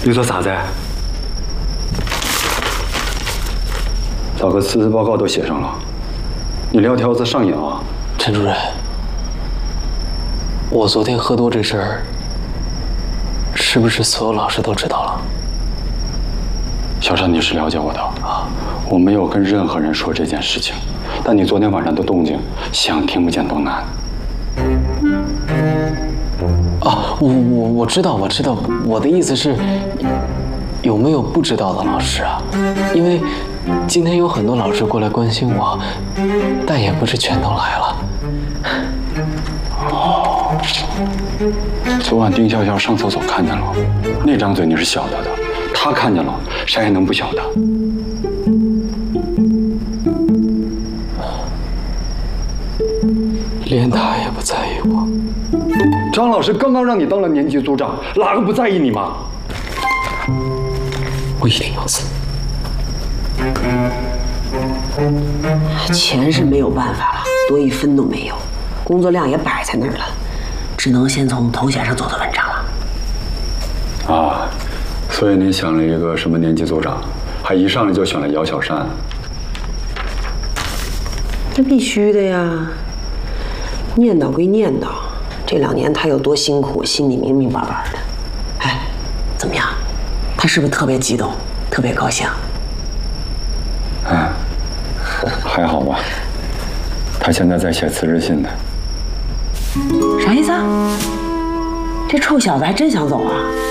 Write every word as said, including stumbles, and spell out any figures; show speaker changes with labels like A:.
A: 你说啥子？咋个辞职报告都写上了？你撂挑子上瘾啊？
B: 陈主任，我昨天喝多这事儿，是不是所有老师都知道了？
A: 小山，你是了解我的啊，我没有跟任何人说这件事情，但你昨天晚上的动静，想听不见都难。
B: 啊，我我我知道，我知道，我的意思是，有没有不知道的老师啊？因为今天有很多老师过来关心我，但也不是全都来了。
A: 哦，昨晚丁笑笑上厕所看见了，那张嘴你是晓得的，他看见了，谁还能不晓得？
B: 连他也不在意我。
A: 张老师刚刚让你当了年级组长，哪个不在意你吗？
B: 我一定要死。
C: 钱是没有办法了，多一分都没有，工作量也摆在那儿了，只能先从头衔上做做文章了。
A: 啊，所以你想了一个什么年级组长，还一上来就选了姚小山？
C: 这必须的呀。念叨归念叨，这两年他有多辛苦，心里明明白白的。哎，怎么样？他是不是特别激动，特别高兴？
A: 嗯，还好吧。他现在在写辞职信呢。
C: 啥意思啊？这臭小子还真想走啊？